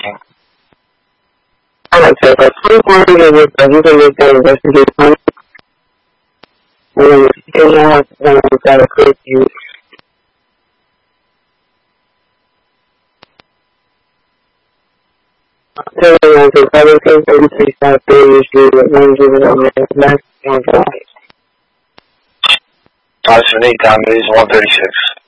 Alright, so the first one is that you can make that investigation. And you have got a quick use. Everyone to 1736 South 30th Street with 101 Max and Drive. Austin 8 time, it is 136.